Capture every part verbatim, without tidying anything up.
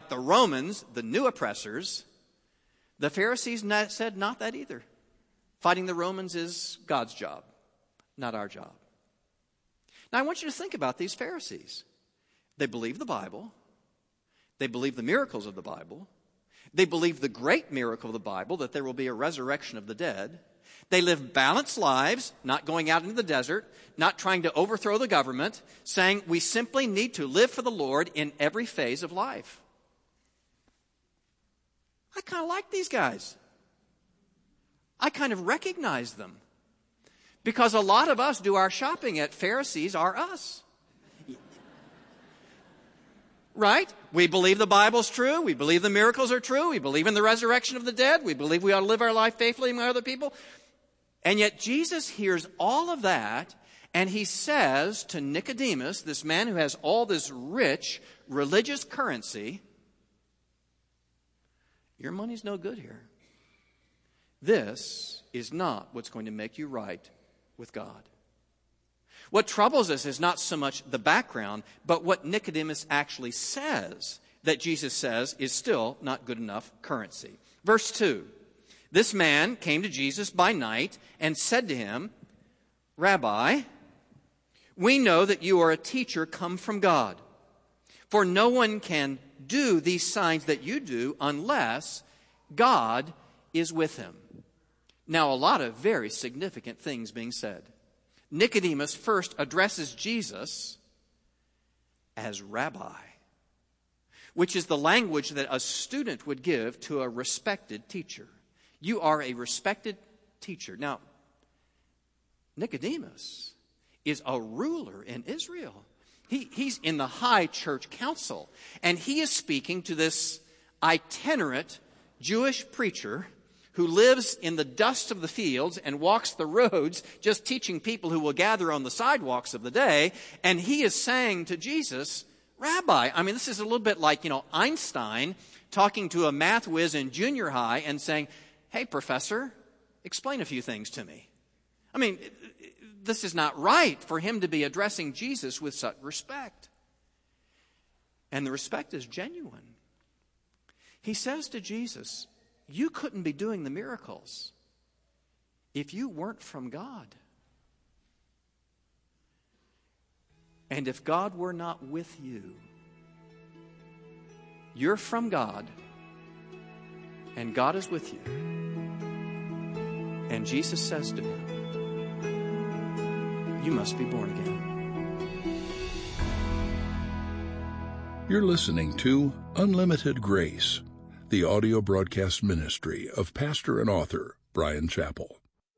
like the Romans, the new oppressors, the Pharisees not, said not that either. Fighting the Romans is God's job, not our job. Now I want you to think about these Pharisees. They believe the Bible. They believe the miracles of the Bible. They believe the great miracle of the Bible, that there will be a resurrection of the dead. They live balanced lives, not going out into the desert, not trying to overthrow the government, saying we simply need to live for the Lord in every phase of life. I kind of like these guys. I kind of recognize them. Because a lot of us do our shopping at Pharisees are us. Right? We believe the Bible's true. We believe the miracles are true. We believe in the resurrection of the dead. We believe we ought to live our life faithfully among other people. And yet Jesus hears all of that, and he says to Nicodemus, this man who has all this rich religious currency, your money's no good here. This is not what's going to make you right with God. What troubles us is not so much the background, but what Nicodemus actually says that Jesus says is still not good enough currency. Verse two, this man came to Jesus by night and said to him, Rabbi, we know that you are a teacher come from God, for no one can do these signs that you do unless God is with him. Now, a lot of very significant things being said. Nicodemus first addresses Jesus as rabbi, which is the language that a student would give to a respected teacher. You are a respected teacher. Now, Nicodemus is a ruler in Israel. He, he's in the high church council, and he is speaking to this itinerant Jewish preacher who lives in the dust of the fields and walks the roads, just teaching people who will gather on the sidewalks of the day. And he is saying to Jesus, Rabbi, I mean, this is a little bit like, you know, Einstein talking to a math whiz in junior high and saying, hey, professor, explain a few things to me. I mean, this is not right for him to be addressing Jesus with such respect. And the respect is genuine. He says to Jesus, you couldn't be doing the miracles if you weren't from God. And if God were not with you, you're from God, and God is with you. And Jesus says to him, you must be born again. You're listening to Unlimited Grace, the audio broadcast ministry of pastor and author Bryan Chapell.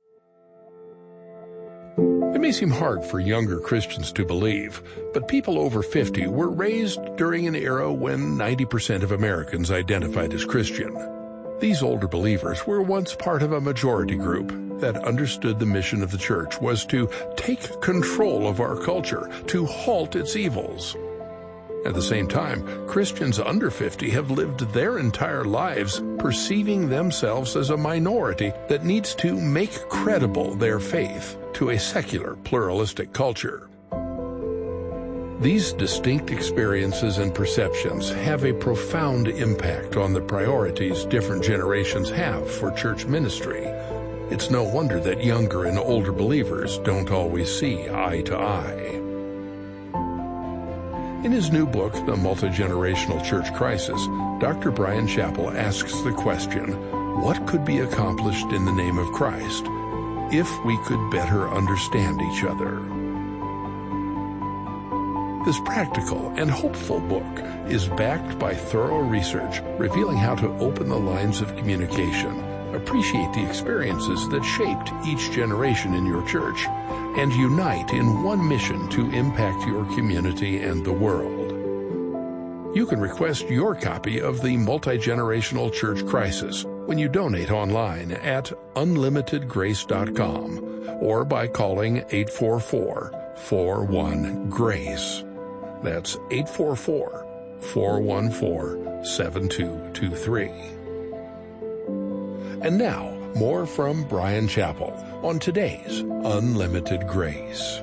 It may seem hard for younger Christians to believe, but people over fifty were raised during an era when ninety percent of Americans identified as Christian. These older believers were once part of a majority group that understood the mission of the church was to take control of our culture, to halt its evils. At the same time, Christians under fifty have lived their entire lives perceiving themselves as a minority that needs to make credible their faith to a secular, pluralistic culture. These distinct experiences and perceptions have a profound impact on the priorities different generations have for church ministry. It's no wonder that younger and older believers don't always see eye to eye. In his new book, The Multi-Generational Church Crisis, Doctor Bryan Chapell asks the question, what could be accomplished in the name of Christ if we could better understand each other? This practical and hopeful book is backed by thorough research revealing how to open the lines of communication, appreciate the experiences that shaped each generation in your church, and unite in one mission to impact your community and the world. You can request your copy of The Multi-Generational Church Crisis when you donate online at unlimited grace dot com or by calling eight four four, four one, GRACE. That's eight four four, four one four, seven two two three. And now, more from Bryan Chapell on today's Unlimited Grace.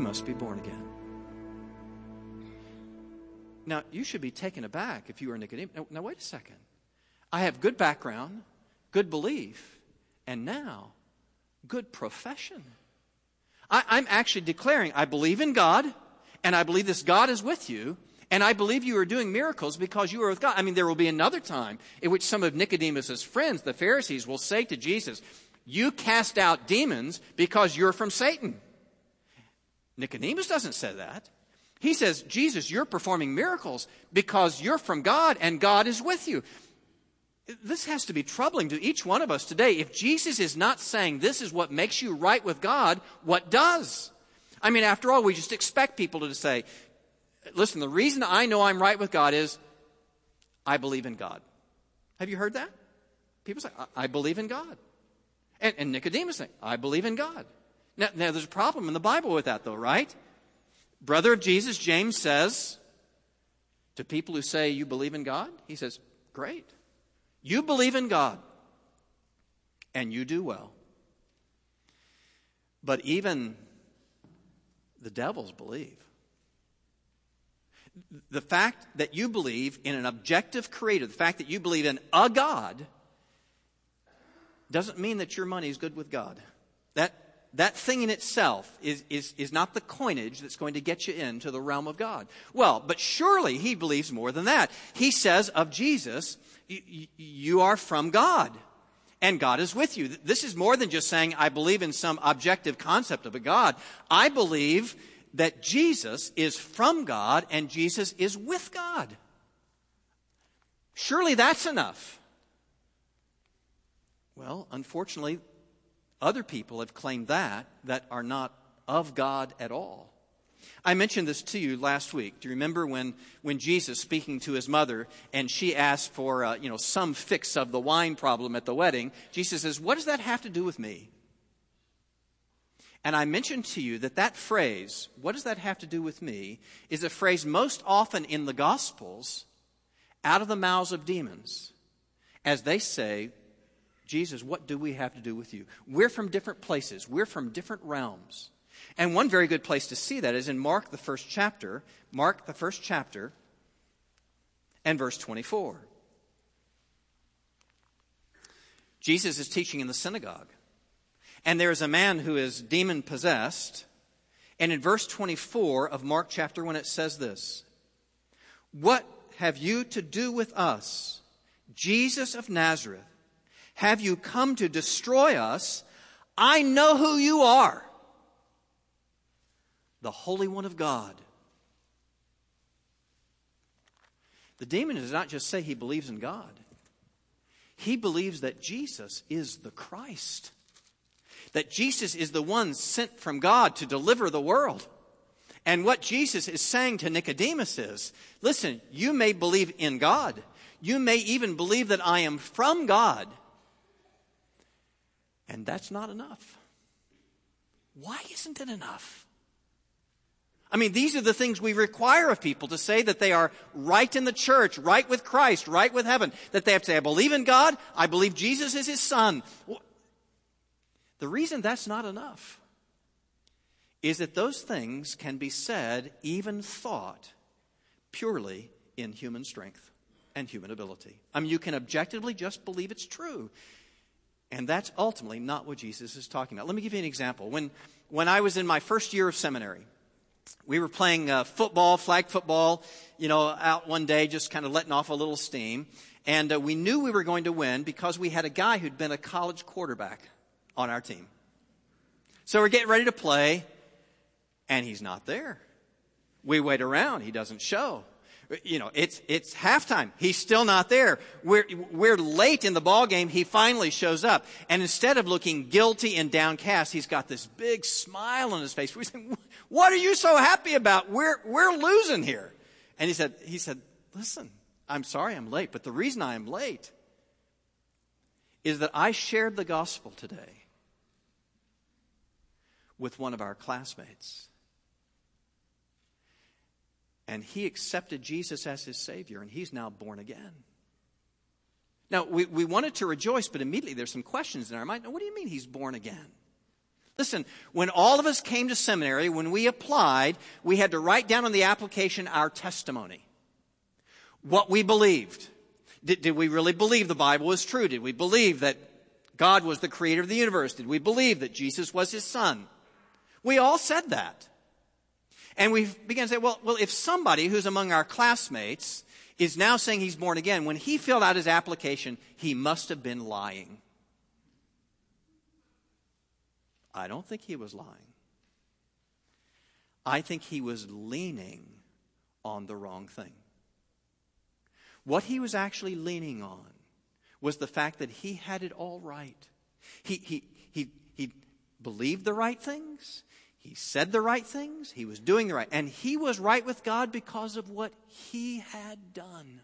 must be born again. Now, you should be taken aback if you are Nicodemus. Now, now, wait a second. I have good background, good belief, and now good profession. I, I'm actually declaring I believe in God, and I believe this God is with you, and I believe you are doing miracles because you are with God. I mean, there will be another time in which some of Nicodemus's friends, the Pharisees, will say to Jesus, you cast out demons because you're from Satan. Nicodemus doesn't say that. He says, Jesus, you're performing miracles because you're from God and God is with you. This has to be troubling to each one of us today. If Jesus is not saying this is what makes you right with God, what does? I mean, after all, we just expect people to say, listen, the reason I know I'm right with God is I believe in God. Have you heard that? People say, I, I believe in God. And, and Nicodemus say, I believe in God. Now, now, there's a problem in the Bible with that, though, right? Brother of Jesus, James, says to people who say, you believe in God? He says, great. You believe in God, and you do well. But even the devils believe. The fact that you believe in an objective creator, the fact that you believe in a God, doesn't mean that your money is good with God. That That thing in itself is, is, is not the coinage that's going to get you into the realm of God. Well, but surely he believes more than that. He says of Jesus, you are from God, and God is with you. This is more than just saying, I believe in some objective concept of a God. I believe that Jesus is from God, and Jesus is with God. Surely that's enough. Well, unfortunately, other people have claimed that, that are not of God at all. I mentioned this to you last week. Do you remember when, when Jesus, speaking to his mother, and she asked for uh, you know some fix of the wine problem at the wedding, Jesus says, what does that have to do with me? And I mentioned to you that that phrase, what does that have to do with me, is a phrase most often in the Gospels out of the mouths of demons as they say, Jesus, what do we have to do with you? We're from different places. We're from different realms. And one very good place to see that is in Mark, the first chapter. Mark, the first chapter, and verse twenty-four. Jesus is teaching in the synagogue. And there is a man who is demon-possessed. And in verse twenty-four of Mark chapter one, it says this. What have you to do with us, Jesus of Nazareth? Have you come to destroy us? I know who you are, the Holy One of God. The demon does not just say he believes in God. He believes that Jesus is the Christ, that Jesus is the one sent from God to deliver the world. And what Jesus is saying to Nicodemus is, listen, you may believe in God. You may even believe that I am from God. And that's not enough. Why isn't it enough? I mean, these are the things we require of people to say that they are right in the church, right with Christ, right with heaven. That they have to say, I believe in God, I believe Jesus is his son. The reason that's not enough is that those things can be said, even thought, purely in human strength and human ability. I mean, you can objectively just believe it's true. And that's ultimately not what Jesus is talking about. Let me give you an example. When, when I was in my first year of seminary, we were playing uh, football, flag football, you know, out one day, just kind of letting off a little steam. And uh, we knew we were going to win because we had a guy who'd been a college quarterback on our team. So we're getting ready to play, and he's not there. We wait around. He doesn't show. You know, it's it's halftime. He's still not there. We're we're late in the ball game. He finally shows up, and instead of looking guilty and downcast, he's got this big smile on his face. We say, "What are you so happy about? We're we're losing here." And he said, "He said, listen, I'm sorry I'm late, but the reason I am late is that I shared the gospel today with one of our classmates." And he accepted Jesus as his Savior, and he's now born again. Now, we, we wanted to rejoice, but immediately there's some questions in our mind. Now, what do you mean he's born again? Listen, when all of us came to seminary, when we applied, we had to write down on the application our testimony. What we believed. Did, did we really believe the Bible was true? Did we believe that God was the creator of the universe? Did we believe that Jesus was his son? We all said that. And we began to say, well, well, if somebody who's among our classmates is now saying he's born again, when he filled out his application, he must have been lying. I don't think he was lying. I think he was leaning on the wrong thing. What he was actually leaning on was the fact that he had it all right. He, he, he, he believed the right things. He said the right things. He was doing the right. And he was right with God because of what he had done.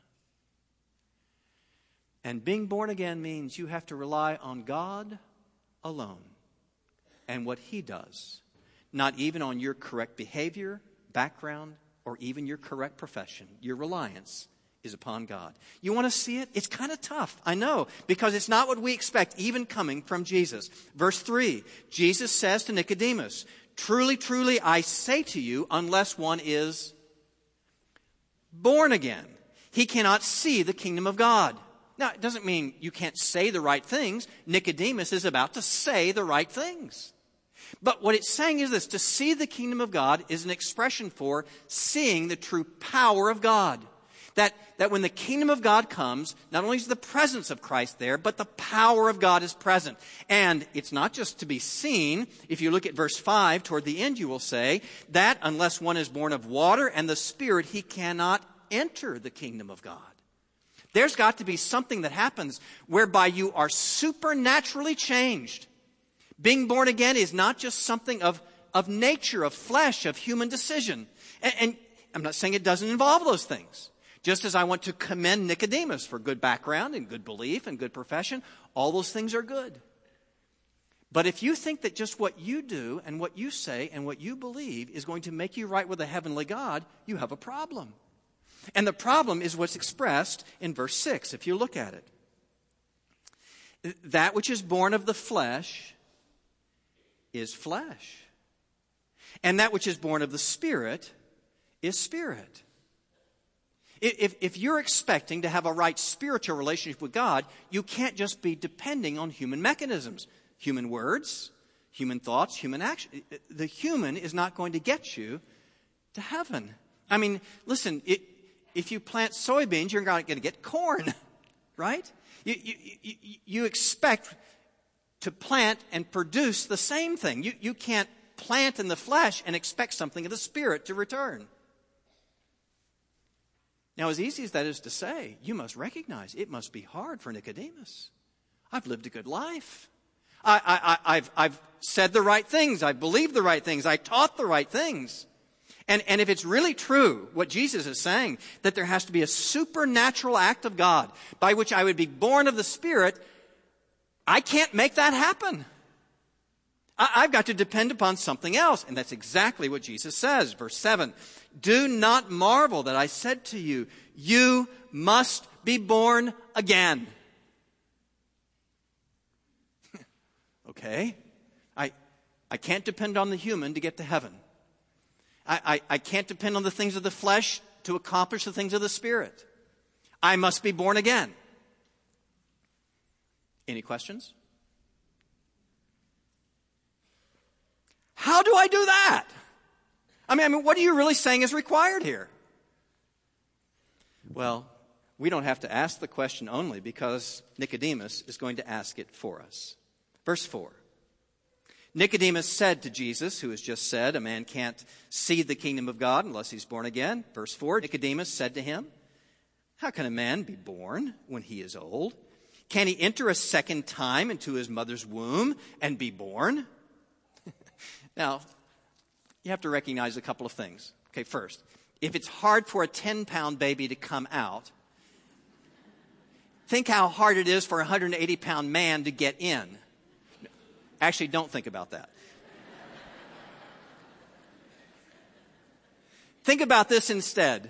And being born again means you have to rely on God alone and what he does, not even on your correct behavior, background, or even your correct profession. Your reliance is upon God. You want to see it? It's kind of tough, I know, because it's not what we expect, even coming from Jesus. Verse three, Jesus says to Nicodemus, "Truly, truly, I say to you, unless one is born again, he cannot see the kingdom of God." Now, it doesn't mean you can't say the right things. Nicodemus is about to say the right things. But what it's saying is this: to see the kingdom of God is an expression for seeing the true power of God. That, that when the kingdom of God comes, not only is the presence of Christ there, but the power of God is present. And it's not just to be seen. If you look at verse five, toward the end, you will say that unless one is born of water and the Spirit, he cannot enter the kingdom of God. There's got to be something that happens whereby you are supernaturally changed. Being born again is not just something of, of nature, of flesh, of human decision. And, and I'm not saying it doesn't involve those things. Just as I want to commend Nicodemus for good background and good belief and good profession, all those things are good. But if you think that just what you do and what you say and what you believe is going to make you right with a heavenly God, you have a problem. And the problem is what's expressed in verse six, if you look at it. That which is born of the flesh is flesh. And that which is born of the Spirit is spirit. If, if you're expecting to have a right spiritual relationship with God, you can't just be depending on human mechanisms, human words, human thoughts, human action. The human is not going to get you to heaven. I mean, listen, it, if you plant soybeans, you're not going to get corn, right? You, you, you, you expect to plant and produce the same thing. You, you can't plant in the flesh and expect something of the Spirit to return. Now, as easy as that is to say, you must recognize it must be hard for Nicodemus. I've lived a good life. I, I, I've, I've said the right things. I've believed the right things. I taught the right things. And, and if it's really true, what Jesus is saying, that there has to be a supernatural act of God by which I would be born of the Spirit, I can't make that happen. I, I've got to depend upon something else. And that's exactly what Jesus says. Verse seven, "Do not marvel that I said to you, you must be born again." Okay. I, I can't depend on the human to get to heaven. I, I, I can't depend on the things of the flesh to accomplish the things of the Spirit. I must be born again. Any questions? How do I do that? I mean, I mean, what are you really saying is required here? Well, we don't have to ask the question only because Nicodemus is going to ask it for us. Verse four. Nicodemus said to Jesus, who has just said, a man can't see the kingdom of God unless he's born again. Verse four, Nicodemus said to him, "How can a man be born when he is old? Can he enter a second time into his mother's womb and be born?" Now, you have to recognize a couple of things. Okay, first, if it's hard for a ten-pound baby to come out, think how hard it is for a one hundred eighty pound man to get in. Actually, don't think about that. Think about this instead.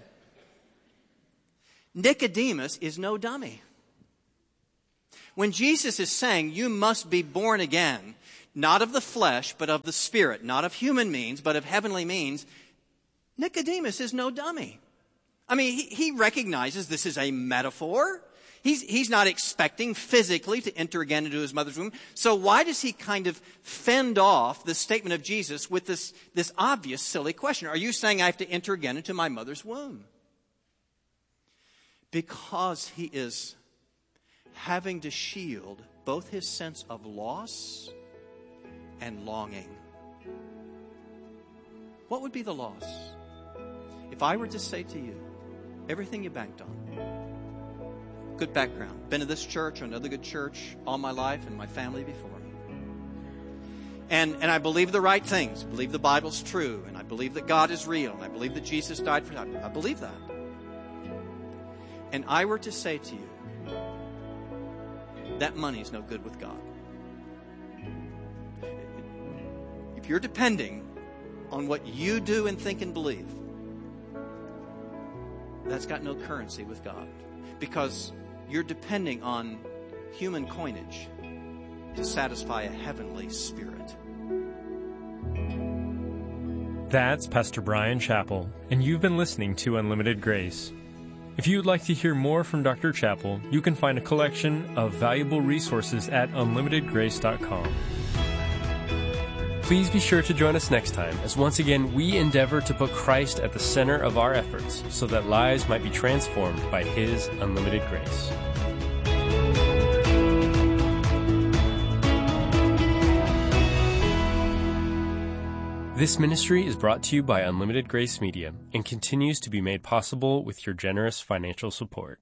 Nicodemus is no dummy. When Jesus is saying you must be born again, not of the flesh, but of the Spirit, not of human means, but of heavenly means, Nicodemus is no dummy. I mean, he, he recognizes this is a metaphor. He's, he's not expecting physically to enter again into his mother's womb. So why does he kind of fend off the statement of Jesus with this, this obvious, silly question? Are you saying I have to enter again into my mother's womb? Because he is having to shield both his sense of loss and longing. What would be the loss? If I were to say to you, everything you banked on, good background, been to this church or another good church all my life and my family before me. And, and I believe the right things. I believe the Bible's true. And I believe that God is real. And I believe that Jesus died for that. I believe that. And I were to say to you, that money's no good with God. If you're depending on what you do and think and believe, that's got no currency with God. Because you're depending on human coinage to satisfy a heavenly spirit. That's Pastor Bryan Chapell, and you've been listening to Unlimited Grace. If you would like to hear more from Doctor Chapell, you can find a collection of valuable resources at unlimited grace dot com. Please be sure to join us next time as once again we endeavor to put Christ at the center of our efforts so that lives might be transformed by His unlimited grace. This ministry is brought to you by Unlimited Grace Media and continues to be made possible with your generous financial support.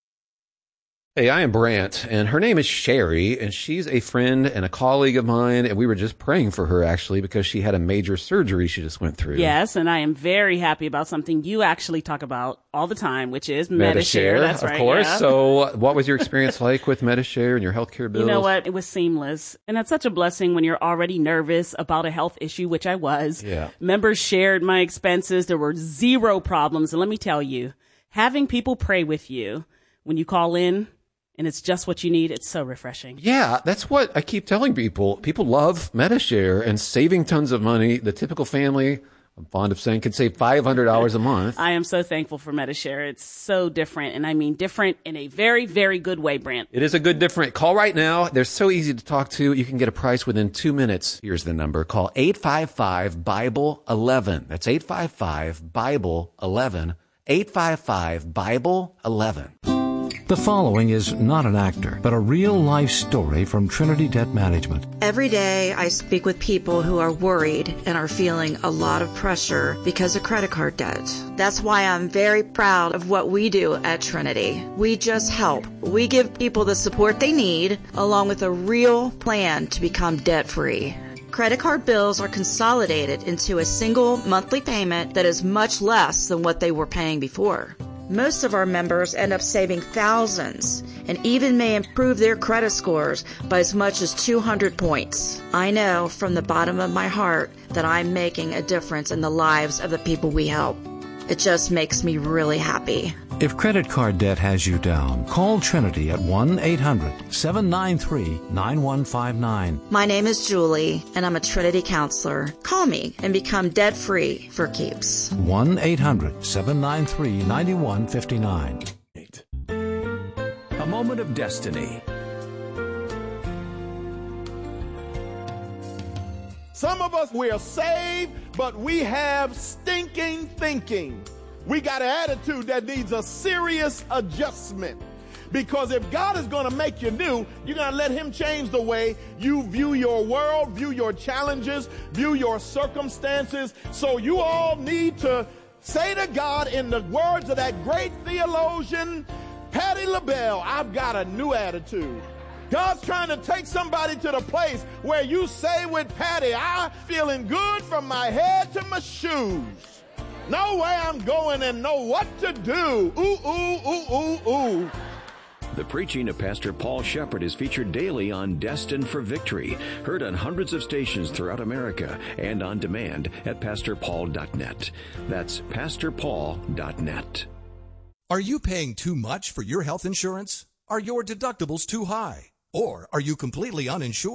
Hey, I am Brant, and her name is Sherry, and she's a friend and a colleague of mine, and we were just praying for her, actually, because she had a major surgery she just went through. Yes, and I am very happy about something you actually talk about all the time, which is Medi-Share. That's right, of course. Yeah. So what was your experience like with Medi-Share and your healthcare bills? You know what? It was seamless, and it's such a blessing when you're already nervous about a health issue, which I was. Yeah. Members shared my expenses. There were zero problems, and let me tell you, having people pray with you when you call in, and it's just what you need, it's so refreshing. Yeah, that's what I keep telling people. People love Medi-Share and saving tons of money. The typical family, I'm fond of saying, can save five hundred dollars a month. I am so thankful for Medi-Share. It's so different, and I mean different in a very, very good way, Brant. It is a good different. Call right now. They're so easy to talk to. You can get a price within two minutes. Here's the number. Call eight five five, Bible eleven. That's eight five five, Bible eleven. eight five five, Bible eleven. The following is not an actor, but a real-life story from Trinity Debt Management. Every day I speak with people who are worried and are feeling a lot of pressure because of credit card debt. That's why I'm very proud of what we do at Trinity. We just help. We give people the support they need, along with a real plan to become debt-free. Credit card bills are consolidated into a single monthly payment that is much less than what they were paying before. Most of our members end up saving thousands and even may improve their credit scores by as much as two hundred points. I know from the bottom of my heart that I'm making a difference in the lives of the people we help. It just makes me really happy. If credit card debt has you down, call Trinity at one eight hundred, seven nine three, nine one five nine. My name is Julie, and I'm a Trinity counselor. Call me and become debt-free for keeps. one eight hundred, seven nine three, nine one five nine. A moment of destiny. Some of us, we are saved, but we have stinking thinking. We got an attitude that needs a serious adjustment. Because if God is going to make you new, you're going to let Him change the way you view your world, view your challenges, view your circumstances. So you all need to say to God in the words of that great theologian, Patti LaBelle, I've got a new attitude. God's trying to take somebody to the place where you say with Patty, I'm feeling good from my head to my shoes. Know where I'm going and know what to do. Ooh, ooh, ooh, ooh, ooh. The preaching of Pastor Paul Shepherd is featured daily on Destined for Victory, heard on hundreds of stations throughout America and on demand at pastor paul dot net. That's pastor paul dot net. Are you paying too much for your health insurance? Are your deductibles too high? Or are you completely uninsured?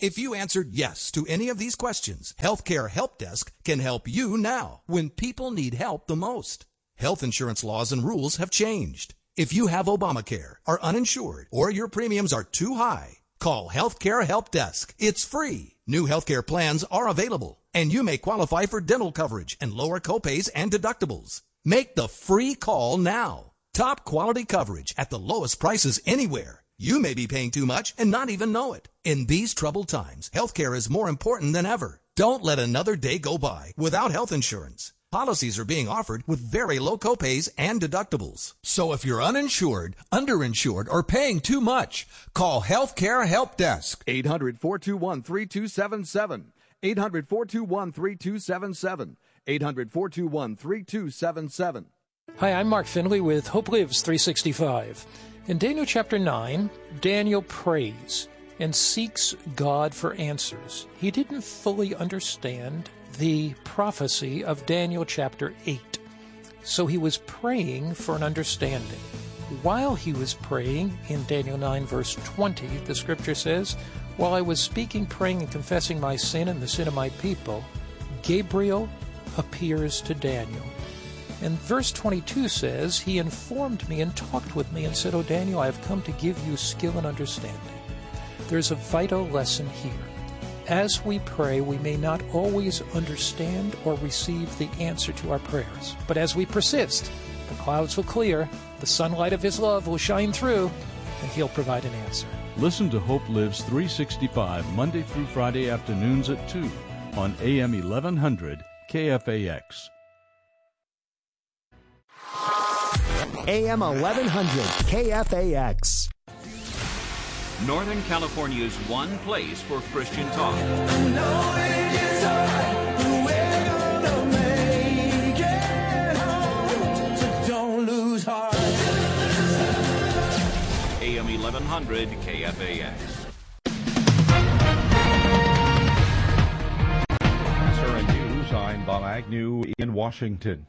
If you answered yes to any of these questions, Healthcare Help Desk can help you now when people need help the most. Health insurance laws and rules have changed. If you have Obamacare, are uninsured, or your premiums are too high, call Healthcare Help Desk. It's free. New healthcare plans are available, and you may qualify for dental coverage and lower copays and deductibles. Make the free call now. Top quality coverage at the lowest prices anywhere. You may be paying too much and not even know it. In these troubled times, healthcare is more important than ever. Don't let another day go by without health insurance. Policies are being offered with very low copays and deductibles. So if you're uninsured, underinsured, or paying too much, call Healthcare Help Desk. eight hundred, four two one, three two seven seven. eight hundred, four two one, three two seven seven. eight hundred, four two one, three two seven seven. Hi, I'm Mark Finley with Hope Lives three sixty-five. In Daniel chapter nine, Daniel prays and seeks God for answers. He didn't fully understand the prophecy of Daniel chapter eight, so he was praying for an understanding. While he was praying, in Daniel nine verse twenty, the scripture says, "While I was speaking, praying, and confessing my sin and the sin of my people, Gabriel appears to Daniel." And verse twenty-two says, "He informed me and talked with me and said, 'O Daniel, I have come to give you skill and understanding.'" There's a vital lesson here. As we pray, we may not always understand or receive the answer to our prayers. But as we persist, the clouds will clear, the sunlight of His love will shine through, and He'll provide an answer. Listen to Hope Lives three sixty-five Monday through Friday afternoons at two on A M eleven hundred K F A X. A M eleven hundred K F A X. Northern California's one place for Christian talk. Don't lose heart. A M eleven hundred K F A X. S R N News, I'm Bob Agnew in Washington.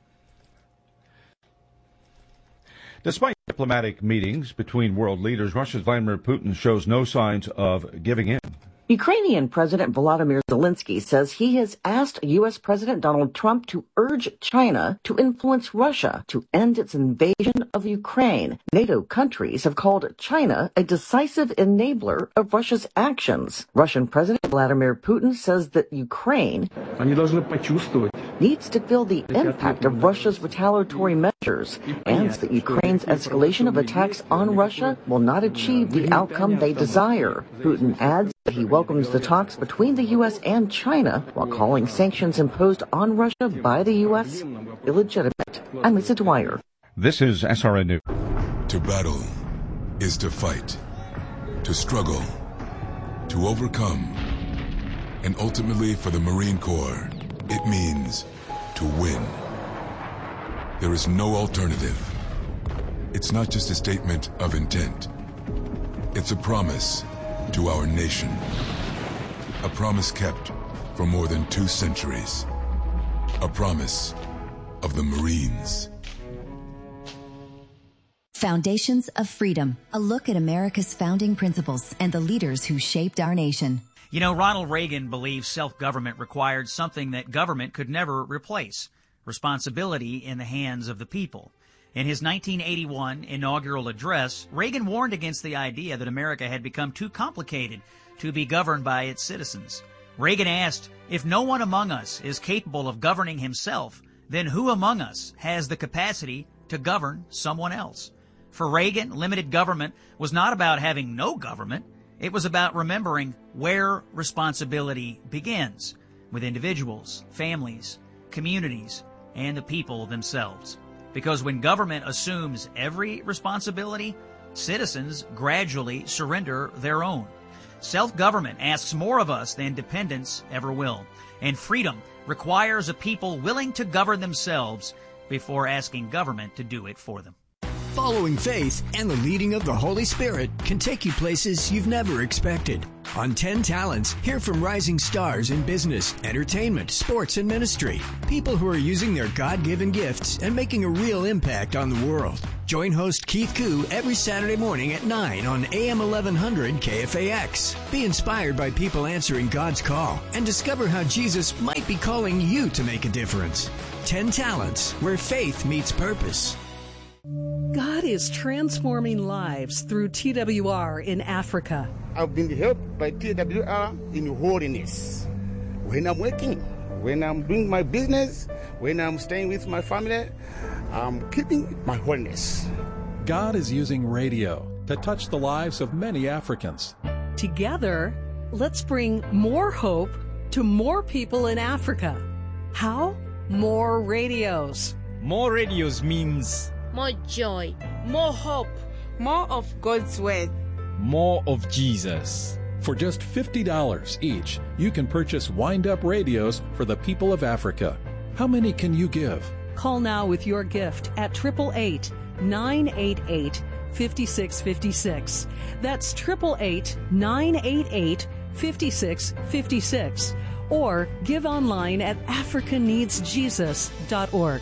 Despite diplomatic meetings between world leaders, Russia's Vladimir Putin shows no signs of giving in. Ukrainian President Volodymyr Zelensky says he has asked U S President Donald Trump to urge China to influence Russia to end its invasion of Ukraine. NATO countries have called China a decisive enabler of Russia's actions. Russian President Vladimir Putin says that Ukraine needs to feel the impact of Russia's retaliatory measures and that Ukraine's escalation of attacks on Russia will not achieve the outcome they desire. Putin adds that he welcomes the talks between the U S and China while calling sanctions imposed on Russia by the U S illegitimate. I'm Lisa Dwyer. This is S R N News. To battle is to fight, to struggle, to overcome, and ultimately for the Marine Corps, it means to win. There is no alternative. It's not just a statement of intent. It's a promise to our nation. A promise kept for more than two centuries. A promise of the Marines. Foundations of Freedom, a look at America's founding principles and the leaders who shaped our nation. You know, Ronald Reagan believed self-government required something that government could never replace: responsibility in the hands of the people. In his nineteen eighty-one inaugural address, Reagan warned against the idea that America had become too complicated to be governed by its citizens. Reagan asked, if no one among us is capable of governing himself, then who among us has the capacity to govern someone else? For Reagan, limited government was not about having no government. It was about remembering where responsibility begins, with individuals, families, communities, and the people themselves. Because when government assumes every responsibility, citizens gradually surrender their own. Self-government asks more of us than dependence ever will. And freedom requires a people willing to govern themselves before asking government to do it for them. following faith, and the leading of the Holy Spirit can take you places you've never expected. On ten Talents, hear from rising stars in business, entertainment, sports, and ministry. People who are using their God-given gifts and making a real impact on the world. Join host Keith Koo every Saturday morning at nine on A M eleven hundred K F A X. Be inspired by people answering God's call and discover how Jesus might be calling you to make a difference. ten Talents, where faith meets purpose. God is transforming lives through T W R in Africa. I've been helped by T W R in holiness. When I'm working, when I'm doing my business, when I'm staying with my family, I'm keeping my holiness. God is using radio to touch the lives of many Africans. Together, let's bring more hope to more people in Africa. How? More radios. More radios means more joy, more hope, more of God's word, more of Jesus. For just fifty dollars each, you can purchase wind-up radios for the people of Africa. How many can you give? Call now with your gift at eight eight eight, nine eight eight, five six five six. That's eight eight eight, nine eight eight, five six five six. Or give online at africa needs jesus dot org.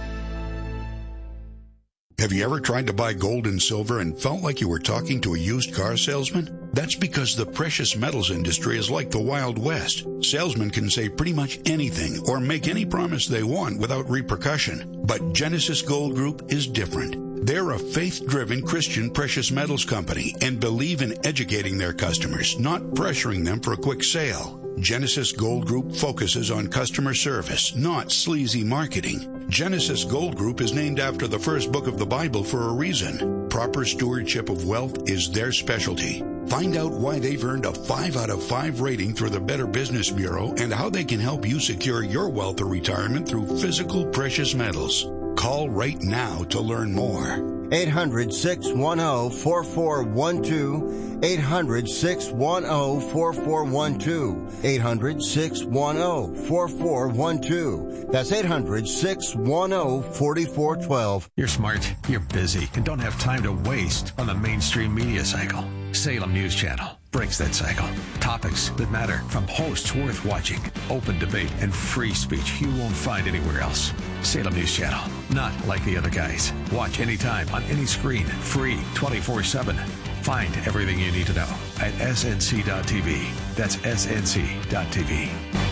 Have you ever tried to buy gold and silver and felt like you were talking to a used car salesman? That's because the precious metals industry is like the Wild West. Salesmen can say pretty much anything or make any promise they want without repercussion. But Genesis Gold Group is different. They're a faith-driven Christian precious metals company and believe in educating their customers, not pressuring them for a quick sale. Genesis Gold Group focuses on customer service, not sleazy marketing. Genesis Gold Group is named after the first book of the Bible for a reason. Proper stewardship of wealth is their specialty. Find out why they've earned a five out of five rating through the Better Business Bureau and how they can help you secure your wealth or retirement through physical precious metals. Call right now to learn more. eight hundred, six one zero, four four one two. eight hundred, six one zero, four four one two. eight hundred, six one zero, four four one two. That's eight hundred, six one zero, four four one two. You're smart, you're busy, and don't have time to waste on the mainstream media cycle. Salem News Channel breaks that cycle. Topics that matter from hosts worth watching, open debate, and free speech you won't find anywhere else. Salem News Channel, not like the other guys. Watch anytime on any screen, free, twenty-four seven. Find everything you need to know at S N C dot T V. That's S N C dot T V.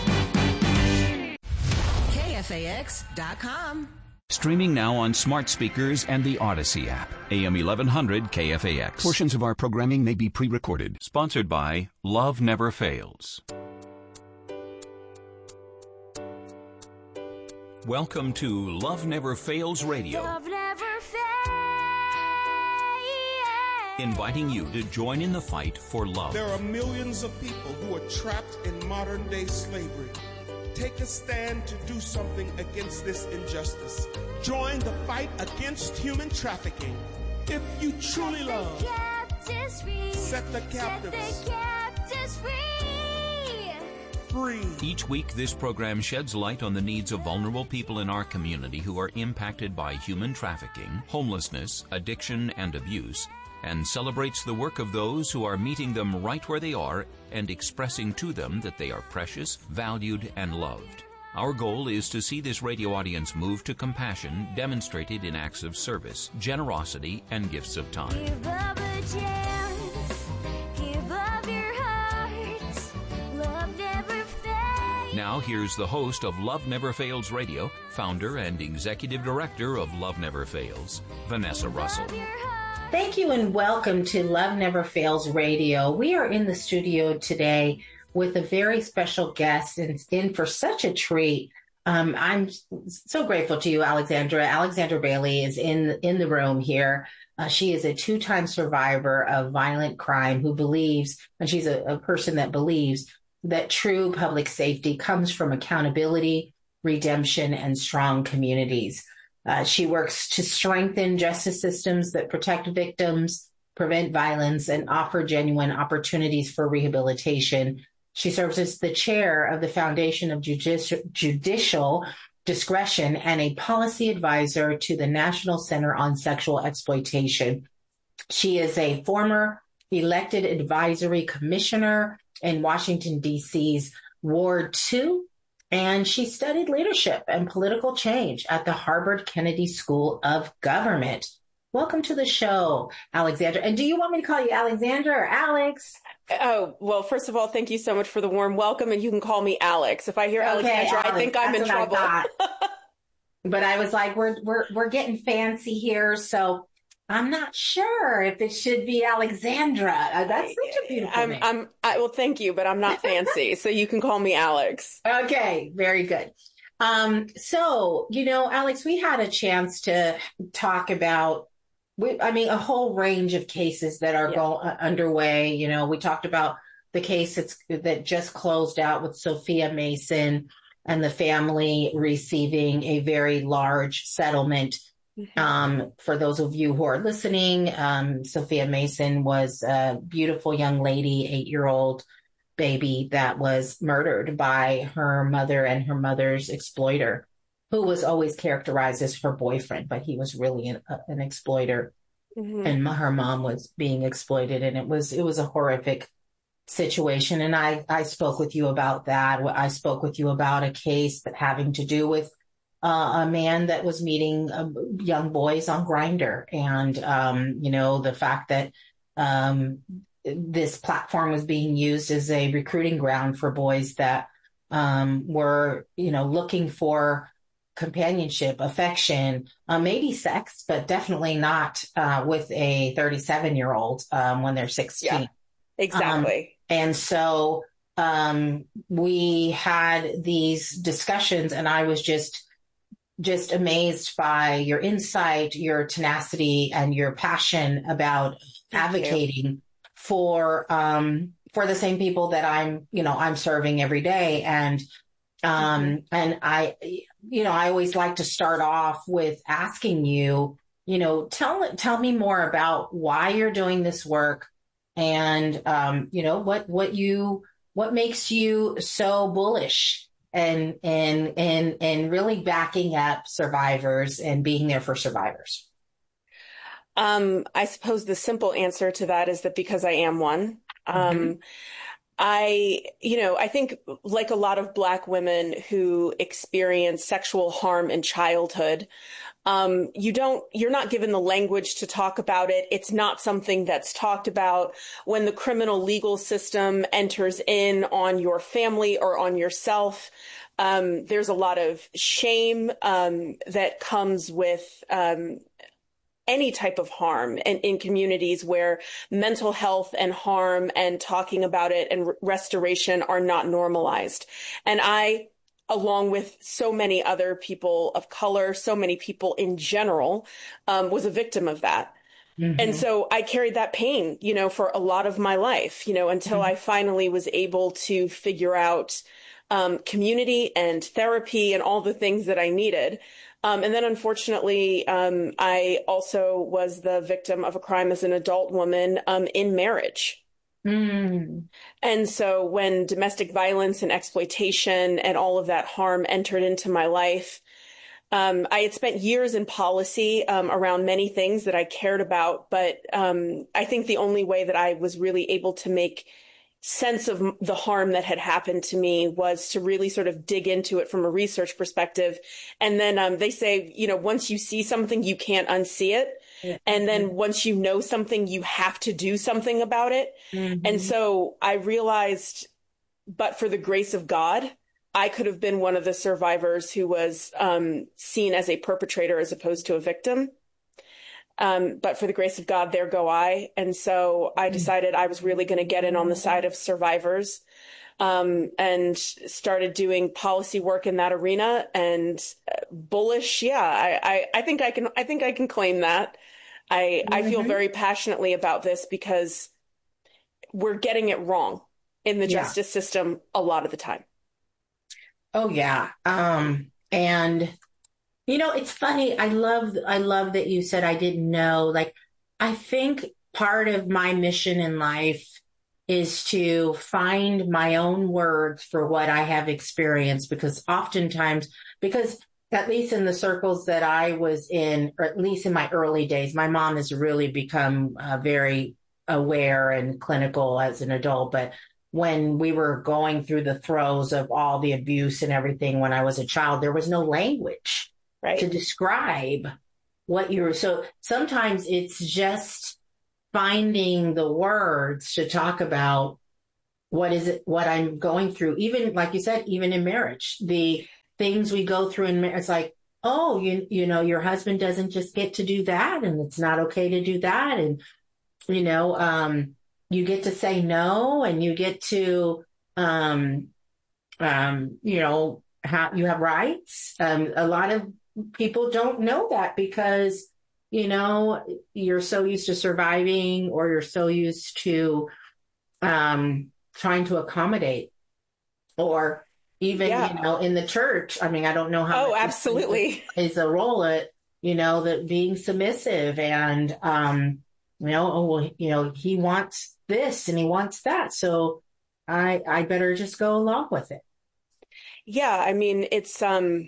K F A X dot com. Streaming now on smart speakers and the Odyssey app. A M eleven hundred K F A X. Portions of our programming may be pre-recorded. Sponsored by Love Never Fails. Welcome to Love Never Fails Radio. Love never fails. Inviting you to join in the fight for love. There are millions of people who are trapped in modern-day slavery. Take a stand to do something against this injustice. Join the fight against human trafficking. If you truly love, set the captives free. Free. Each week, this program sheds light on the needs of vulnerable people in our community who are impacted by human trafficking, homelessness, addiction, and abuse, and celebrates the work of those who are meeting them right where they are and expressing to them that they are precious, valued, and loved. Our goal is to see this radio audience move to compassion demonstrated in acts of service, generosity, and gifts of time. Give up a chance. Give up your heart. Love never fails. Now here's the host of Love Never Fails Radio, founder and executive director of Love Never Fails, Vanessa Russell. Thank you and welcome to Love Never Fails Radio. We are in the studio today with a very special guest and in for such a treat. Um, I'm so grateful to you, Alexandra. Alexandra Bailey is in, in the room here. Uh, she is a two-time survivor of violent crime who believes, and she's a, a person that believes that true public safety comes from accountability, redemption, and strong communities. Uh, she works to strengthen justice systems that protect victims, prevent violence, and offer genuine opportunities for rehabilitation. She serves as the chair of the Foundation of Judici- Judicial discretion and a policy advisor to the National Center on Sexual Exploitation. She is a former elected advisory commissioner in Washington, D C's Ward two, and she studied leadership and political change at the Harvard Kennedy School of Government. Welcome to the show, Alexandra. And do you want me to call you Alexandra or Alex? Oh, well, first of all, thank you so much for the warm welcome, and you can call me Alex. If I hear Okay, Alexandra, Alex, I think I'm in that's what trouble. I thought. But I was like, we're we're we're getting fancy here, so I'm not sure if it should be Alexandra. Uh, That's such a beautiful I'm, name. I'm, I, well, thank you, but I'm not fancy, so you can call me Alex. Okay, very good. Um, so, you know, Alex, we had a chance to talk about, we, I mean, a whole range of cases that are Yeah. go, uh, underway. You know, we talked about the case that's, that just closed out with Sophia Mason and the family receiving a very large settlement. Um, for those of you who are listening, um, Sophia Mason was a beautiful young lady, eight-year-old baby that was murdered by her mother and her mother's exploiter, who was always characterized as her boyfriend, but he was really an, uh, an exploiter. Mhm. And her mom was being exploited, and it was it was a horrific situation. And I I spoke with you about that. I spoke with you about a case that having to do with Uh, a man that was meeting uh, young boys on Grindr, and um, you know, the fact that um, this platform was being used as a recruiting ground for boys that um, were, you know, looking for companionship, affection, uh, maybe sex, but definitely not uh, with a thirty-seven-year-old um, when they're sixteen. Yeah, exactly. Um, and so um, we had these discussions, and I was just just amazed by your insight, your tenacity, and your passion about Thank advocating you. for um, for the same people that I'm, you know, I'm serving every day. And um, Mhm. and I, you know, I always like to start off with asking you, you know, tell tell me more about why you're doing this work, and um, you know, what what you what makes you so bullish and and and and really backing up survivors and being there for survivors. Um, I suppose the simple answer to that is that because I am one. Um, Mhm. I, you know, I think like a lot of Black women who experience sexual harm in childhood, um, you don't, you're not given the language to talk about it. It's not something that's talked about when the criminal legal system enters in on your family or on yourself. Um, there's a lot of shame, um, that comes with, um, any type of harm, and in communities where mental health and harm and talking about it and r- restoration are not normalized. And I, along with so many other people of color, so many people in general, um, was a victim of that. Mhm. And so I carried that pain, you know, for a lot of my life, you know, until I finally was able to figure out um, community and therapy and all the things that I needed. Um, and then unfortunately, um, I also was the victim of a crime as an adult woman um, in marriage. Mm. And so when domestic violence and exploitation and all of that harm entered into my life, um, I had spent years in policy um, around many things that I cared about. But um, I think the only way that I was really able to make sense of the harm that had happened to me was to really sort of dig into it from a research perspective. And then um, they say, you know, once you see something, you can't unsee it. Yeah. And then once you know something, you have to do something about it. Mhm. And so I realized, but for the grace of God, I could have been one of the survivors who was um, seen as a perpetrator as opposed to a victim. Um, but for the grace of God, there go I. And so I decided I was really going to get in on the side of survivors, um, and started doing policy work in that arena. And uh, bullish, yeah, I, I, I think I can, I think I can claim that. I, I feel Mhm. very passionately about this because we're getting it wrong in the Yeah. justice system a lot of the time. Oh yeah. Um, and you know, it's funny. I love, I love that you said I didn't know. Like, I think part of my mission in life is to find my own words for what I have experienced, because oftentimes, because at least in the circles that I was in, or at least in my early days, my mom has really become uh, very aware and clinical as an adult. But when we were going through the throes of all the abuse and everything when I was a child, there was no language right. to describe what you were. So sometimes it's just finding the words to talk about what is it, what I'm going through. Even like you said, even in marriage, the things we go through in marriage, it's like, oh, you, you know, your husband doesn't just get to do that, and it's not okay to do that. And, you know, um, you get to say no, and you get to, um, um, you know, have, you have rights. Um, a lot of people don't know that because, you know, you're so used to surviving, or you're so used to, um, trying to accommodate, or even, yeah. you know, in the church. I mean, I don't know how. Oh, absolutely. Is a role at, you know, that being submissive and, um, you know, oh, well, you know, he wants this and he wants that. So I, I better just go along with it. Yeah. I mean, it's, um,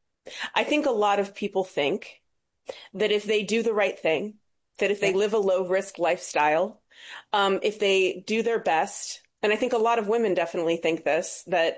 I think a lot of people think that if they do the right thing, that if they live a low risk lifestyle, um, if they do their best, and I think a lot of women definitely think this, that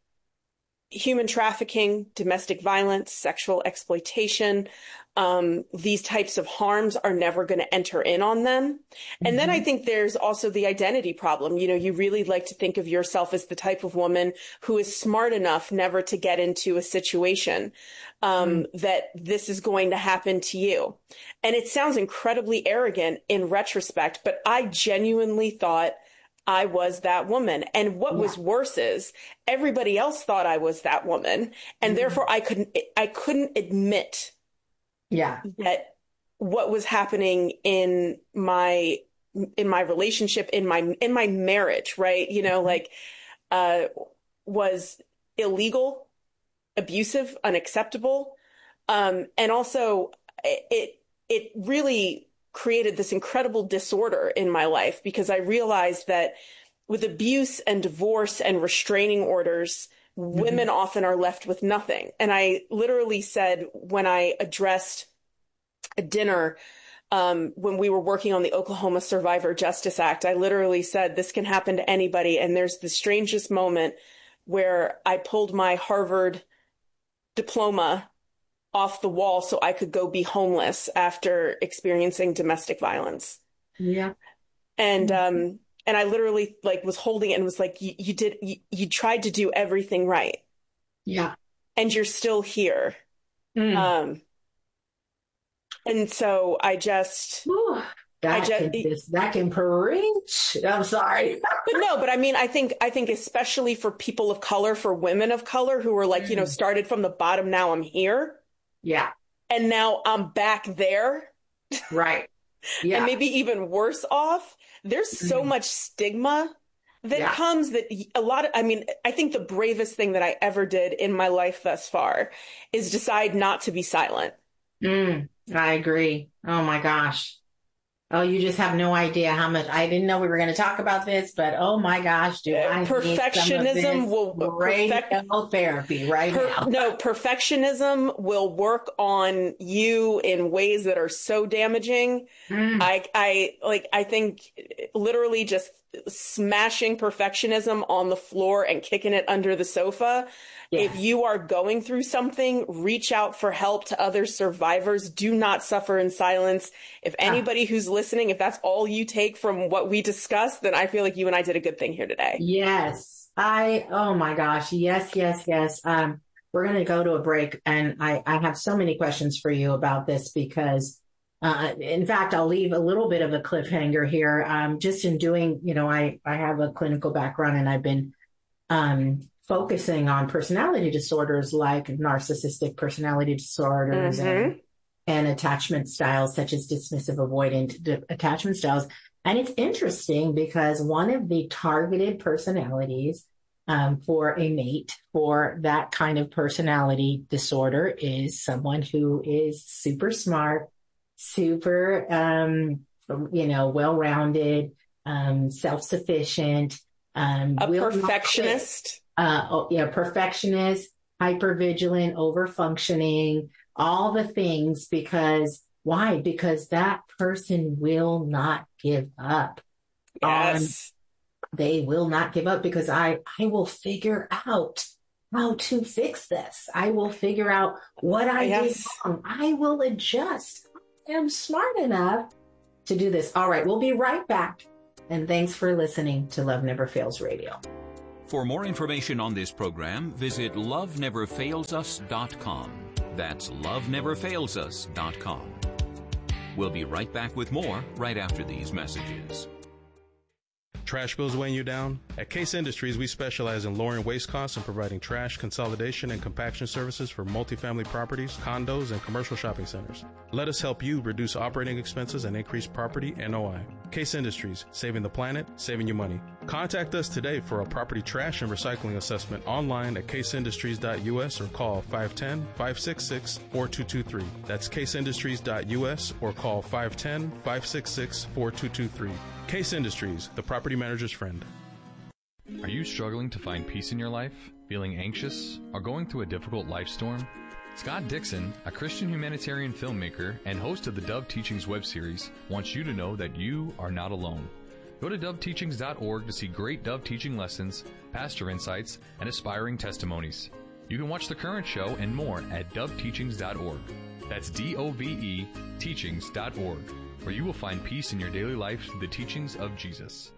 human trafficking, domestic violence, sexual exploitation, um, these types of harms are never going to enter in on them. Mm-hmm. And then I think there's also the identity problem. You know, you really like to think of yourself as the type of woman who is smart enough never to get into a situation um, mm-hmm. that this is going to happen to you. And it sounds incredibly arrogant in retrospect, but I genuinely thought I was that woman. And what yeah. was worse is everybody else thought I was that woman. And mm-hmm. therefore I couldn't, I couldn't admit yeah. that what was happening in my, in my relationship, in my, in my marriage, right. You know, mm-hmm. like, uh, was illegal, abusive, unacceptable. Um, and also it, it really created this incredible disorder in my life, because I realized that with abuse and divorce and restraining orders, mm-hmm. women often are left with nothing. And I literally said, when I addressed a dinner, um, when we were working on the Oklahoma Survivor Justice Act, I literally said, this can happen to anybody. And there's the strangest moment where I pulled my Harvard diploma off the wall so I could go be homeless after experiencing domestic violence. Yeah. And, um, and I literally like was holding it and was like, you, you did, you, you tried to do everything right. Yeah. And you're still here. Mm. Um, and so I just, Ooh, that, I just, can, just, that can preach. I'm sorry. But no, but I mean, I think, I think especially for people of color, for women of color who were like, mm. you know, started from the bottom, now I'm here. Yeah. And now I'm back there. Right. Yeah. And maybe even worse off. There's so mm. much stigma that yeah. comes that a lot of, I mean, I think the bravest thing that I ever did in my life thus far is decide not to be silent. Mm, I agree. Oh my gosh. Oh, you just have no idea how much. I didn't know we were going to talk about this, but oh my gosh, do I perfectionism will perfect therapy right per, now? No, perfectionism will work on you in ways that are so damaging. Mm. I, I like. I think literally just smashing perfectionism on the floor and kicking it under the sofa. Yes. If you are going through something, reach out for help to other survivors. Do not suffer in silence. If anybody ah. who's listening, if that's all you take from what we discussed, then I feel like you and I did a good thing here today. Yes. I, oh my gosh. Yes, yes, yes. Um, we're going to go to a break, and I, I have so many questions for you about this because, uh, in fact, I'll leave a little bit of a cliffhanger here. Um, just in doing, you know, I, I have a clinical background, and I've been, um, focusing on personality disorders like narcissistic personality disorders mm-hmm. and, and attachment styles such as dismissive avoidant d- attachment styles. And it's interesting because one of the targeted personalities um, for a mate for that kind of personality disorder is someone who is super smart, super, um, you know, well-rounded, um, self-sufficient, um, a perfectionist. Uh, oh, yeah, perfectionist, hypervigilant, overfunctioning, all the things. Because why? Because that person will not give up. Yes. Um, they will not give up because I, I will figure out how to fix this. I will figure out what I yes. did wrong. I will adjust. I am smart enough to do this. All right. We'll be right back. And thanks for listening to Love Never Fails Radio. For more information on this program, visit love never fails us dot com. That's love never fails us dot com. We'll be right back with more right after these messages. Trash bills weighing you down? At Case Industries, we specialize in lowering waste costs and providing trash consolidation and compaction services for multifamily properties, condos, and commercial shopping centers. Let us help you reduce operating expenses and increase property N O I. Case Industries, saving the planet, saving you money. Contact us today for a property trash and recycling assessment online at case industries dot U S or call five one zero, five six six, four two two three. That's case industries dot U S or call five one zero, five six six, four two two three. Case Industries, the property manager's friend. Are you struggling to find peace in your life, feeling anxious, or going through a difficult life storm? Scott Dixon, a Christian humanitarian filmmaker and host of the Dove Teachings web series, wants you to know that you are not alone. Go to dove teachings dot org to see great Dove teaching lessons, pastor insights, and aspiring testimonies. You can watch the current show and more at dove teachings dot org. That's D O V E teachings dot org, where you will find peace in your daily life through the teachings of Jesus.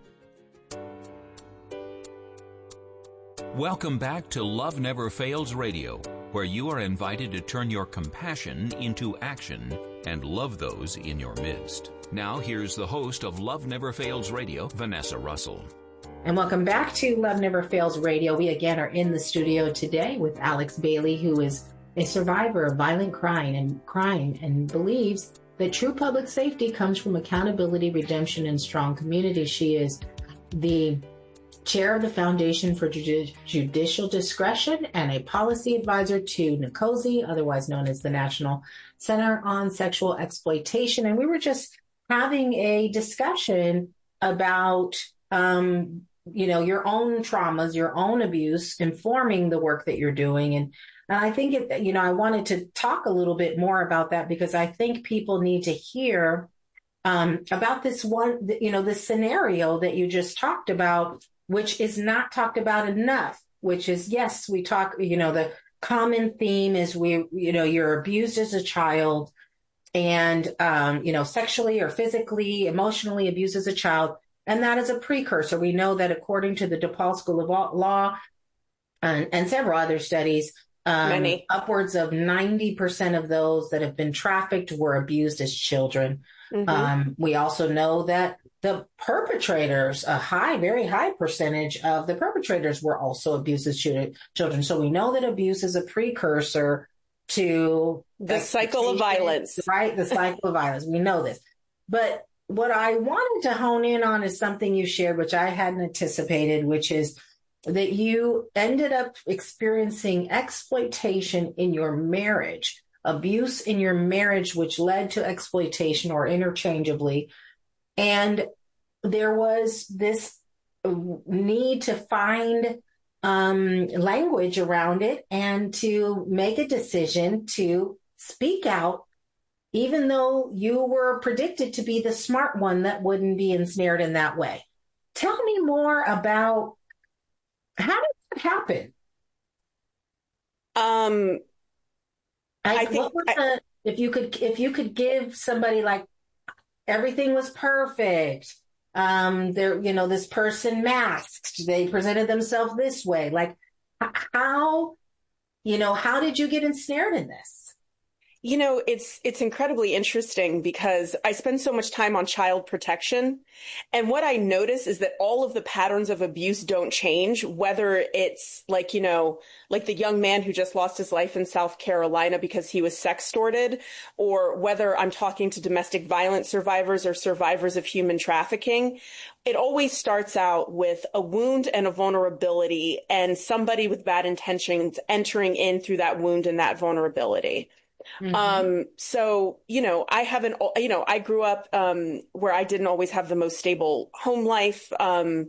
Welcome back to Love Never Fails Radio, where you are invited to turn your compassion into action and love those in your midst. Now, here's the host of Love Never Fails Radio, Vanessa Russell. And welcome back to Love Never Fails Radio. We again are in the studio today with Alex Bailey, who is a survivor of violent crime and crime and believes that true public safety comes from accountability, redemption, and strong community. She is the chair of the Foundation for Judi- Judicial Discretion and a policy advisor to N C O S I, otherwise known as the National Center on Sexual Exploitation. And we were just having a discussion about, um, you know, your own traumas, your own abuse, informing the work that you're doing. And, and I think, it, you know, I wanted to talk a little bit more about that because I think people need to hear um, about this one, you know, this scenario that you just talked about, which is not talked about enough, which is, yes, we talk, you know, the common theme is we, you know, you're abused as a child and, um, you know, sexually or physically, emotionally abused as a child. And that is a precursor. We know that according to the DePaul School of Law and, and several other studies, um, Many. upwards of ninety percent of those that have been trafficked were abused as children. Mm-hmm. Um, we also know that the perpetrators, a high, very high percentage of the perpetrators were also abused as children. So we know that abuse is a precursor to the cycle of violence, right? The cycle of violence. We know this. But what I wanted to hone in on is something you shared, which I hadn't anticipated, which is that you ended up experiencing exploitation in your marriage, abuse in your marriage, which led to exploitation or interchangeably. And there was this need to find um, language around it and to make a decision to speak out, even though you were predicted to be the smart one that wouldn't be ensnared in that way. Tell me more about how did that happen? Um, I, I think what was I, the, if you could if you could give somebody like everything was perfect. Um, there, you know, this person masked. They presented themselves this way. Like, how, you know, how did you get ensnared in this? You know, it's it's incredibly interesting because I spend so much time on child protection. And what I notice is that all of the patterns of abuse don't change, whether it's like, you know, like the young man who just lost his life in South Carolina because he was sextorted, or whether I'm talking to domestic violence survivors or survivors of human trafficking. It always starts out with a wound and a vulnerability and somebody with bad intentions entering in through that wound and that vulnerability. Mm-hmm. Um, so, you know, I haven't, you know, I grew up, um, where I didn't always have the most stable home life. Um,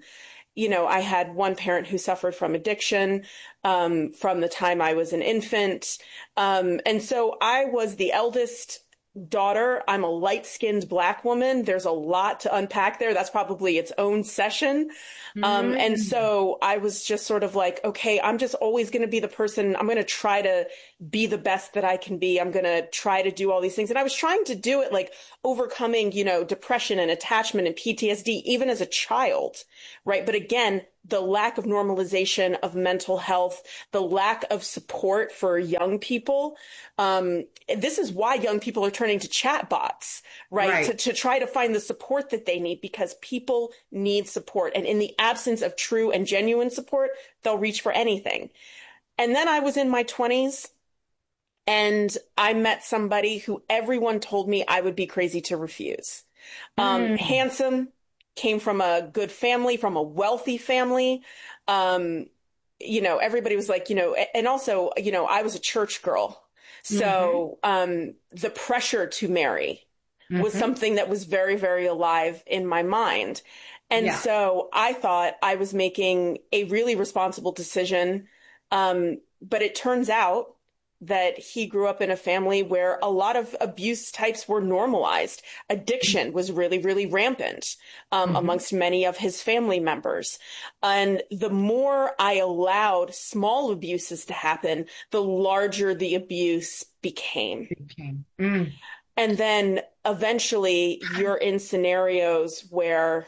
you know, I had one parent who suffered from addiction um, from the time I was an infant. Um, and so I was the eldest daughter. I'm a light-skinned Black woman. There's a lot to unpack there. That's probably its own session. Mm-hmm. Um, and so I was just sort of like, okay, I'm just always going to be the person. I'm going to try to be the best that I can be. I'm going to try to do all these things. And I was trying to do it like overcoming, you know, depression and attachment and P T S D, even as a child, right? But again, the lack of normalization of mental health, the lack of support for young people. Um, this is why young people are turning to chatbots, right? right. To, to try to find the support that they need, because people need support. And in the absence of true and genuine support, they'll reach for anything. And then I was in my twenties and I met somebody who everyone told me I would be crazy to refuse. Um, mm. Handsome, came from a good family, from a wealthy family. Um, you know, everybody was like, you know, and also, you know, I was a church girl. So mm-hmm. um, the pressure to marry mm-hmm. was something that was very, very alive in my mind. And yeah. so I thought I was making a really responsible decision. Um, but it turns out that he grew up in a family where a lot of abuse types were normalized. Addiction was really, really rampant um, mm-hmm. amongst many of his family members. And the more I allowed small abuses to happen, the larger the abuse became. became. Mm. And then eventually you're in scenarios where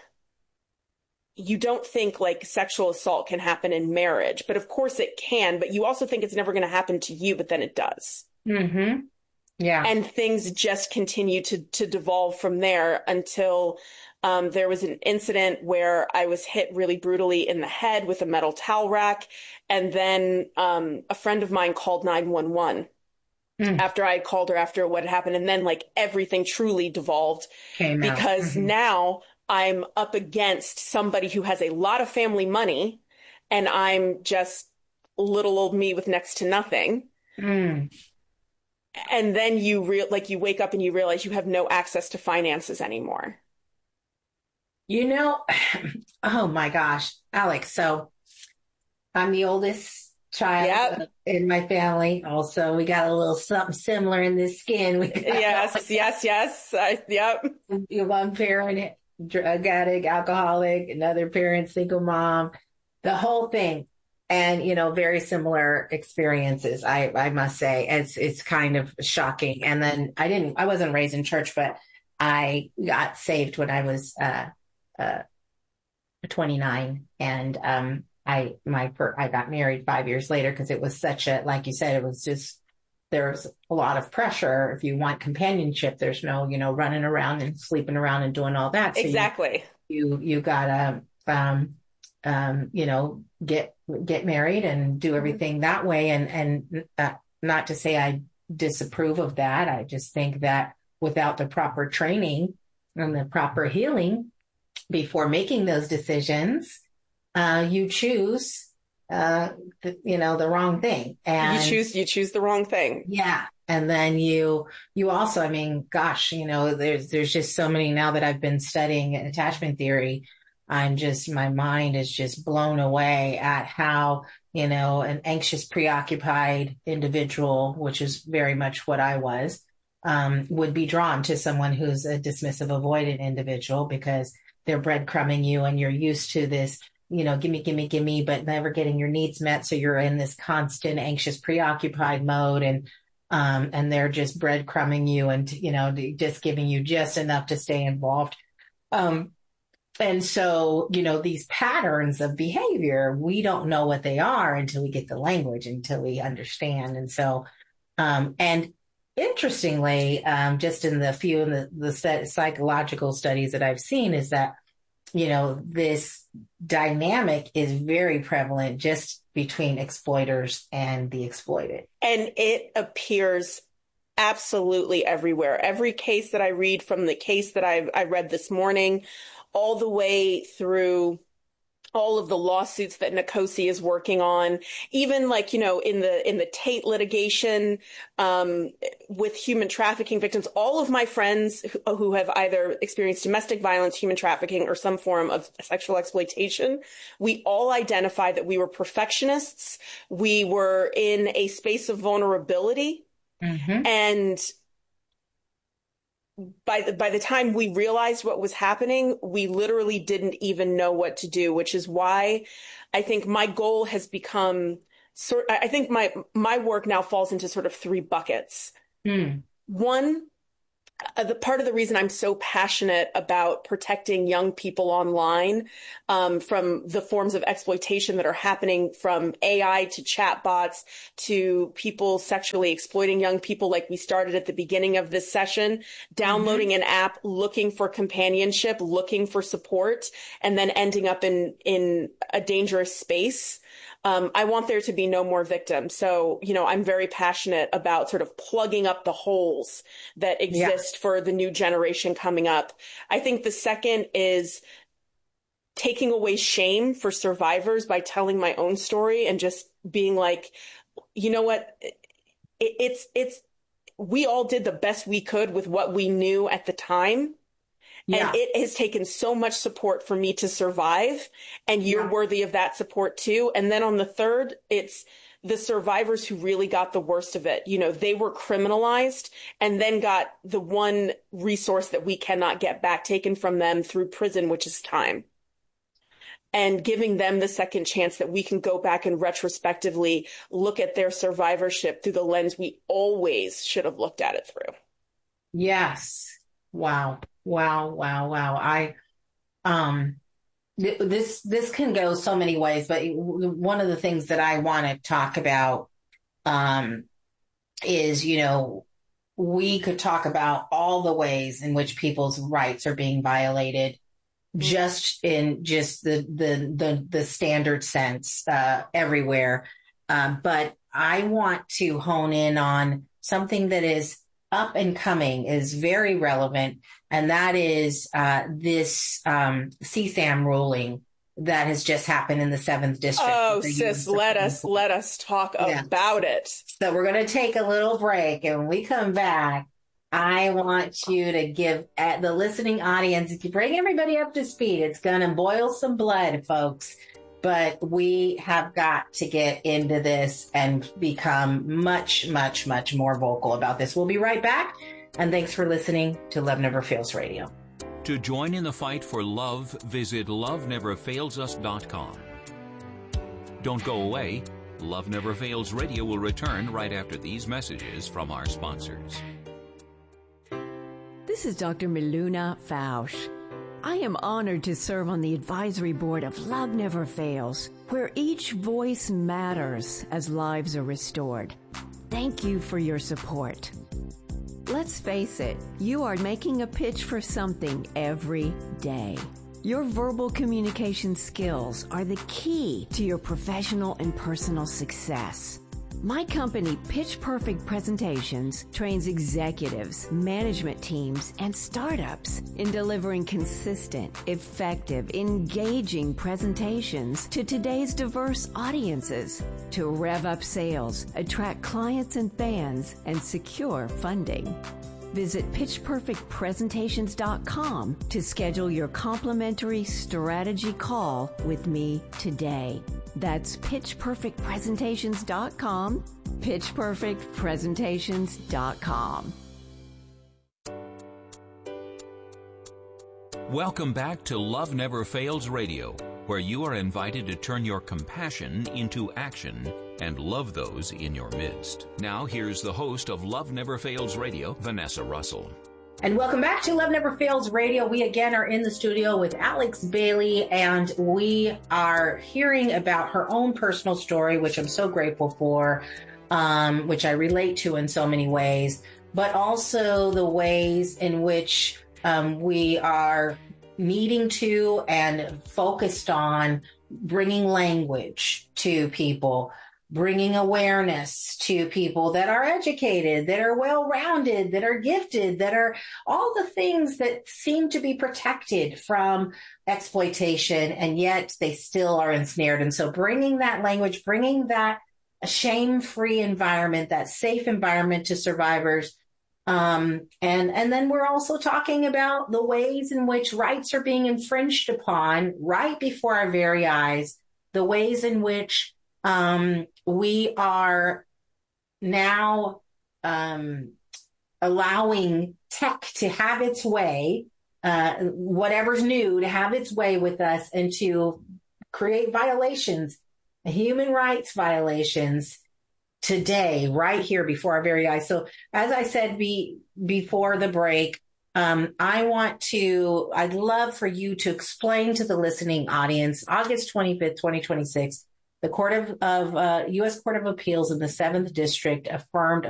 you don't think like sexual assault can happen in marriage, but of course it can, but you also think it's never going to happen to you, but then it does. Mm-hmm. Yeah. And things just continue to, to devolve from there until um, there was an incident where I was hit really brutally in the head with a metal towel rack. And then um, a friend of mine called nine one one mm. after I called her after what had happened. And then like everything truly devolved Came because mm-hmm. now I'm up against somebody who has a lot of family money and I'm just little old me with next to nothing. Mm. And then you re- like you wake up and you realize you have no access to finances anymore. You know, oh my gosh, Alex. So I'm the oldest child yep. in my family. Also, we got a little something similar in the skin. We got yes, yes, yes. I, yep. One parent, drug addict, alcoholic, another parent, single mom, the whole thing. And, you know, very similar experiences, I, I must say. It's it's kind of shocking. And then I didn't, I wasn't raised in church, but I got saved when I was uh, uh, twenty-nine. And um, I my I got married five years later because it was such a, like you said, it was just, there's a lot of pressure. If you want companionship, there's no, you know, running around and sleeping around and doing all that. So exactly. You, you, you gotta, um, um, you know, get, get married and do everything that way. And, and uh, not to say I disapprove of that. I just think that without the proper training and the proper healing before making those decisions, uh, you choose Uh, the, you know, the wrong thing. And you choose, you choose the wrong thing. Yeah. And then you, you also, I mean, gosh, you know, there's, there's just so many now that I've been studying attachment theory. I'm just, my mind is just blown away at how, you know, an anxious, preoccupied individual, which is very much what I was, um, would be drawn to someone who's a dismissive, avoidant individual because they're breadcrumbing you and you're used to this, you know, gimme, gimme, gimme, but never getting your needs met. So you're in this constant anxious, preoccupied mode and, um, and they're just breadcrumbing you and, you know, just giving you just enough to stay involved. Um, and so, you know, these patterns of behavior, we don't know what they are until we get the language, until we understand. And so, um, and interestingly, um, just in the few, in the, the psychological studies that I've seen is that, you know, this dynamic is very prevalent just between exploiters and the exploited. And it appears absolutely everywhere. Every case that I read, from the case that I, I read this morning, all the way through all of the lawsuits that Nkosi is working on, even like, you know, in the in the Tate litigation um, with human trafficking victims, all of my friends who, who have either experienced domestic violence, human trafficking, or some form of sexual exploitation, we all identified that we were perfectionists. We were in a space of vulnerability. Mm-hmm. And By the, by the time we realized what was happening, we literally didn't even know what to do, which is why I think my goal has become sort I think my my work now falls into sort of three buckets. Mm. One, uh, the part of the reason I'm so passionate about protecting young people online um, from the forms of exploitation that are happening, from A I to chatbots to people sexually exploiting young people, like we started at the beginning of this session, downloading mm-hmm. an app, looking for companionship, looking for support, and then ending up in, in a dangerous space. Um, I want there to be no more victims. So, you know, I'm very passionate about sort of plugging up the holes that exist yeah. for the new generation coming up. I think the second is taking away shame for survivors by telling my own story and just being like, you know what, it, it's, it's, we all did the best we could with what we knew at the time. Yeah. And it has taken so much support for me to survive, and you're yeah. worthy of that support too. And then on the third, it's the survivors who really got the worst of it. You know, they were criminalized and then got the one resource that we cannot get back taken from them through prison, which is time. And giving them the second chance that we can go back and retrospectively look at their survivorship through the lens we always should have looked at it through. Yes. Wow. Wow, wow, wow. I, um, th- this, this can go so many ways, but one of the things that I want to talk about, um, is, you know, we could talk about all the ways in which people's rights are being violated, just in just the, the, the, the standard sense, uh, everywhere. Uh, but I want to hone in on something that is up and coming, is very relevant. And that is uh, this um, C SAM ruling that has just happened in the seventh district. Oh, sis, let us let us talk yeah. about it. So we're going to take a little break, and when we come back, I want you to give at the listening audience, bring everybody up to speed. It's going to boil some blood, folks. But we have got to get into this and become much, much, much more vocal about this. We'll be right back. And thanks for listening to Love Never Fails Radio. To join in the fight for love, visit love never fails us dot com. Don't go away. Love Never Fails Radio will return right after these messages from our sponsors. This is Doctor Miluna Fausch. I am honored to serve on the advisory board of Love Never Fails, where each voice matters as lives are restored. Thank you for your support. Let's face it, you are making a pitch for something every day. Your verbal communication skills are the key to your professional and personal success. My company, Pitch Perfect Presentations, trains executives, management teams, and startups in delivering consistent, effective, engaging presentations to today's diverse audiences to rev up sales, attract clients and fans, and secure funding. Visit pitch perfect presentations dot com to schedule your complimentary strategy call with me today. That's pitch perfect presentations dot com, pitch perfect presentations dot com. Welcome back to Love Never Fails Radio, where you are invited to turn your compassion into action and love those in your midst. Now, here's the host of Love Never Fails Radio, Vanessa Russell. And welcome back to Love Never Fails Radio. We again are in the studio with Alex Bailey, and we are hearing about her own personal story, which I'm so grateful for, um, which I relate to in so many ways, but also the ways in which um, we are needing to and focused on bringing language to people bringing awareness to people that are educated, that are well-rounded, that are gifted, that are all the things that seem to be protected from exploitation, and yet they still are ensnared. And so bringing that language, bringing that shame-free environment, that safe environment to survivors. Um, and, and then we're also talking about the ways in which rights are being infringed upon right before our very eyes, the ways in which um, we are now um, allowing tech to have its way, uh, whatever's new, to have its way with us and to create violations, human rights violations today, right here before our very eyes. So as I said be, before the break, um, I want to, I'd love for you to explain to the listening audience, August twenty-fifth, twenty twenty-six, the Court of, of uh, U S Court of Appeals in the seventh District affirmed